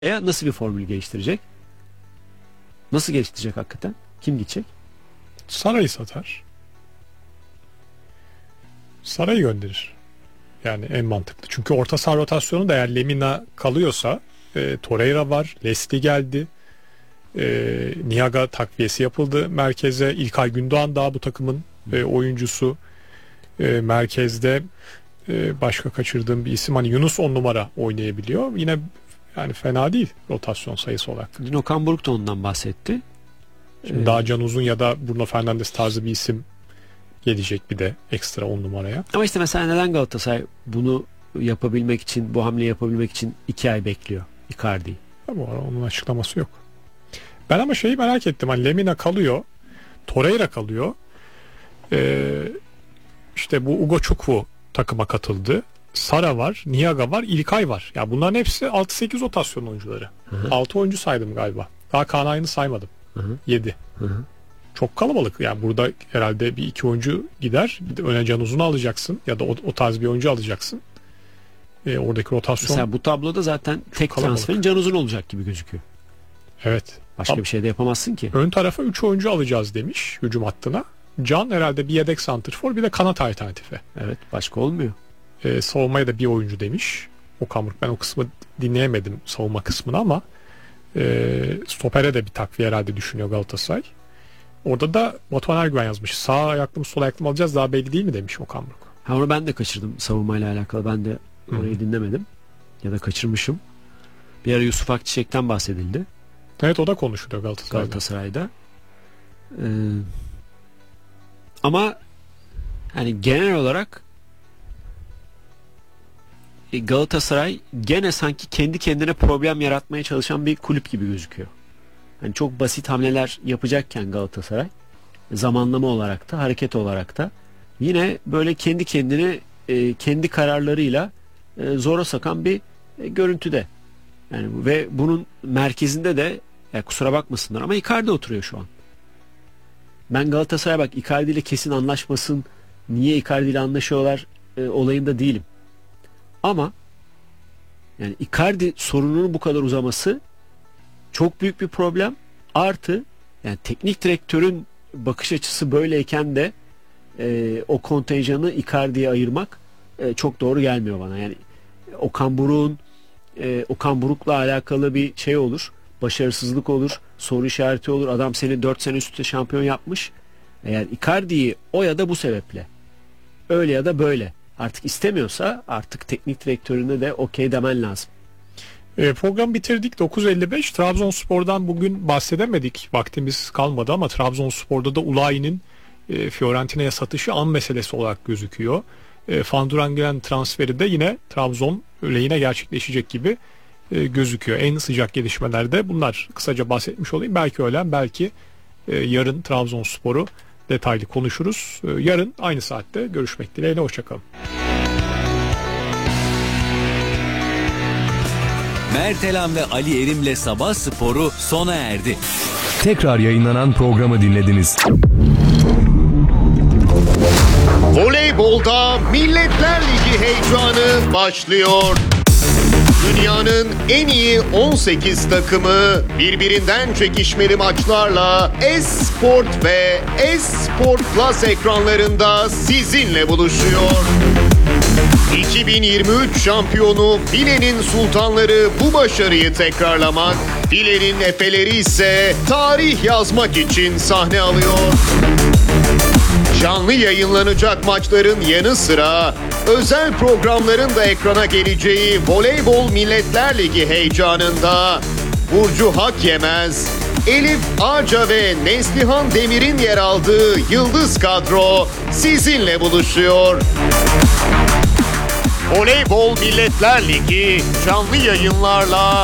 nasıl bir formül geliştirecek? Nasıl geliştirecek hakikaten? Kim gidecek? Saray'ı satar. Saray'ı gönderir. Yani en mantıklı. Çünkü orta saha rotasyonu da eğer Lemina kalıyorsa Torreira var. Leslie geldi. Niaga takviyesi yapıldı merkeze. İlkay Gündoğan daha bu takımın oyuncusu. Merkezde başka kaçırdığım bir isim. Hani Yunus 10 numara oynayabiliyor. Yine yani fena değil rotasyon sayısı olarak. Dün Okan Buruk da ondan bahsetti. Şimdi daha Can Uzun ya da Bruno Fernandes tarzı bir isim gelecek bir de ekstra 10 numaraya. Ama işte mesela neden Galatasaray bunu yapabilmek için, bu hamleyi yapabilmek için 2 ay bekliyor Icardi'yi? Ama onun açıklaması yok. Ben ama şeyi merak ettim. Hani Lemina kalıyor. Torreira kalıyor. İşte bu Ugo Chukwu takıma katıldı. Sara var, Niaga var, İlkay var. Ya bunların hepsi 6-8 rotasyon oyuncuları. Hı-hı. 6 oyuncu saydım galiba. Daha Kaan Ayhan'ı saymadım. Hı-hı. 7. Hı-hı. Çok kalabalık. Yani burada herhalde bir 2 oyuncu gider. Bir de öne Can Uzun'u alacaksın ya da o tarz bir oyuncu alacaksın. Oradaki rotasyon. Mesela bu tabloda zaten tek kalabalık. Transferin Can Uzun olacak gibi gözüküyor. Evet. Başka bir şey de yapamazsın ki. Ön tarafa 3 oyuncu alacağız demiş hücum hattına. Can herhalde bir yedek santrfor, bir de kanat alternatifi. Evet, başka olmuyor. Savunmaya da bir oyuncu demiş Okan Buruk. Ben o kısmı dinleyemedim, savunma kısmını, ama stopere de bir takviye herhalde düşünüyor Galatasaray. Orada da Batuhan Ergüven yazmış. Sağ ayaklı mı sol ayaklı mı alacağız, daha belli değil mi demiş Okan Buruk. Ha, onu ben de kaçırdım savunmayla alakalı. Ben de orayı dinlemedim. Ya da kaçırmışım. Bir ara Yusuf Akçiçek'ten bahsedildi. Evet, o da konuşuluyor Galatasaray'da. Ama hani genel olarak Galatasaray gene sanki kendi kendine problem yaratmaya çalışan bir kulüp gibi gözüküyor. Hani çok basit hamleler yapacakken Galatasaray, zamanlama olarak da hareket olarak da yine böyle kendi kendine kendi kararlarıyla zora sokan bir görüntüde. Yani ve bunun merkezinde de kusura bakmasınlar ama Icardi oturuyor şu an. Ben Galatasaray bak Icardi ile kesin anlaşmasın, niye Icardi ile anlaşıyorlar olayında değilim. Ama yani Icardi sorununun bu kadar uzaması çok büyük bir problem. Artı yani teknik direktörün bakış açısı böyleyken de o kontenjanı Icardi'ye ayırmak çok doğru gelmiyor bana. Yani Okan Buruk'la alakalı bir şey olur. Başarısızlık olur. Soru işareti olur. Adam seni 4 sene üst üste şampiyon yapmış. Eğer Icardi'yi o ya da bu sebeple, öyle ya da böyle artık istemiyorsa, artık teknik direktörüne de okey demen lazım. Programı bitirdik. 9.55. Trabzonspor'dan bugün bahsedemedik. Vaktimiz kalmadı ama Trabzonspor'da da Ulayi'nin Fiorentina'ya satışı an meselesi olarak gözüküyor. Van Durangelen transferi de yine Trabzon lehine gerçekleşecek gibi gözüküyor. En sıcak gelişmelerde bunlar. Kısaca bahsetmiş olayım. Belki öğlen, belki yarın Trabzonspor'u detaylı konuşuruz. Yarın aynı saatte görüşmek dileğiyle. Hoşçakalın. Mert Elan ve Ali Erim'le Sabah Sporu sona erdi. Tekrar yayınlanan programı dinlediniz. Voleybolda Milletler Ligi heyecanı başlıyor. Dünyanın en iyi 18 takımı birbirinden çekişmeli maçlarla Esport ve Esport Plus ekranlarında sizinle buluşuyor. 2023 şampiyonu Filenin Sultanları bu başarıyı tekrarlamak, Filenin Efeleri ise tarih yazmak için sahne alıyor. Canlı yayınlanacak maçların yanı sıra özel programların da ekrana geleceği Voleybol Milletler Ligi heyecanında Burcu Hakyemez, Elif Ağca ve Neslihan Demir'in yer aldığı Yıldız kadro sizinle buluşuyor. Voleybol Milletler Ligi canlı yayınlarla